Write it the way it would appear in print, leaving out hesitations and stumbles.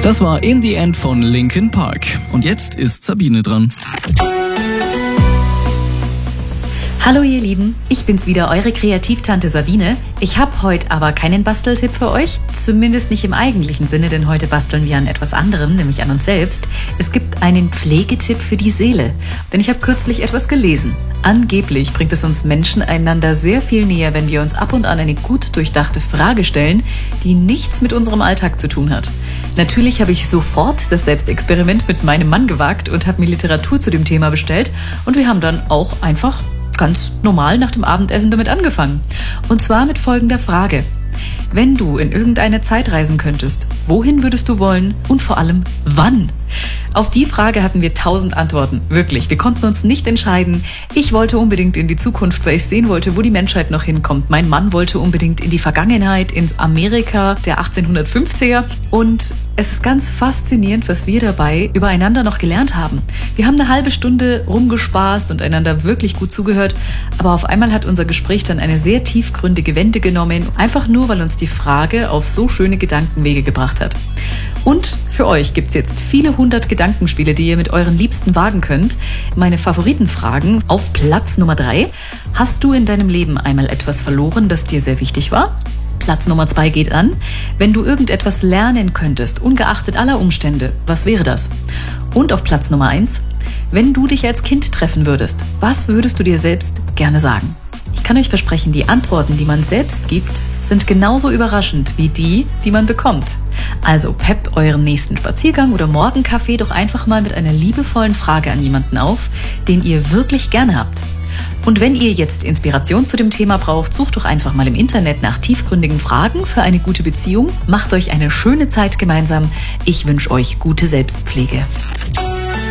Das war In the End von Linkin Park. Und jetzt ist Sabine dran. Hallo ihr Lieben, ich bin's wieder, eure Kreativtante Sabine. Ich habe heute aber keinen Basteltipp für euch, zumindest nicht im eigentlichen Sinne, denn heute basteln wir an etwas anderem, nämlich an uns selbst. Es gibt einen Pflegetipp für die Seele, denn ich habe kürzlich etwas gelesen. Angeblich bringt es uns Menschen einander sehr viel näher, wenn wir uns ab und an eine gut durchdachte Frage stellen, die nichts mit unserem Alltag zu tun hat. Natürlich habe ich sofort das Selbstexperiment mit meinem Mann gewagt und habe mir Literatur zu dem Thema bestellt und wir haben dann auch einfach ganz normal nach dem Abendessen damit angefangen. Und zwar mit folgender Frage. Wenn du in irgendeine Zeit reisen könntest, wohin würdest du wollen und vor allem wann? Auf die Frage hatten wir 1000 Antworten. Wirklich, wir konnten uns nicht entscheiden. Ich wollte unbedingt in die Zukunft, weil ich sehen wollte, wo die Menschheit noch hinkommt. Mein Mann wollte unbedingt in die Vergangenheit, ins Amerika der 1850er. Und es ist ganz faszinierend, was wir dabei übereinander noch gelernt haben. Wir haben eine halbe Stunde rumgespaßt und einander wirklich gut zugehört. Aber auf einmal hat unser Gespräch dann eine sehr tiefgründige Wende genommen. Einfach nur, weil uns die Frage auf so schöne Gedankenwege gebracht hat. Und für euch gibt's jetzt viele 100 Gedankenspiele, die ihr mit euren Liebsten wagen könnt. Meine Favoritenfragen auf Platz Nummer 3. Hast du in deinem Leben einmal etwas verloren, das dir sehr wichtig war? Platz Nummer 2 geht an. Wenn du irgendetwas lernen könntest, ungeachtet aller Umstände, was wäre das? Und auf Platz Nummer 1. Wenn du dich als Kind treffen würdest, was würdest du dir selbst gerne sagen? Ich kann euch versprechen, die Antworten, die man selbst gibt, sind genauso überraschend wie die, die man bekommt. Also peppt euren nächsten Spaziergang oder Morgenkaffee doch einfach mal mit einer liebevollen Frage an jemanden auf, den ihr wirklich gerne habt. Und wenn ihr jetzt Inspiration zu dem Thema braucht, sucht doch einfach mal im Internet nach tiefgründigen Fragen für eine gute Beziehung. Macht euch eine schöne Zeit gemeinsam. Ich wünsche euch gute Selbstpflege.